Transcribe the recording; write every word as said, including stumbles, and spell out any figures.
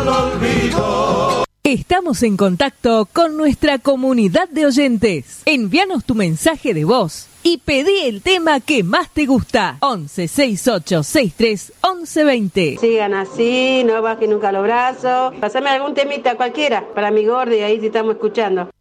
al olvido. Estamos en contacto con nuestra comunidad de oyentes. Envíanos tu mensaje de voz y pedí el tema que más te gusta. once sesenta y ocho sesenta y tres once veinte. Sigan así, no bajen nunca los brazos. Pásame algún temita cualquiera para mi gordi, ahí si estamos escuchando.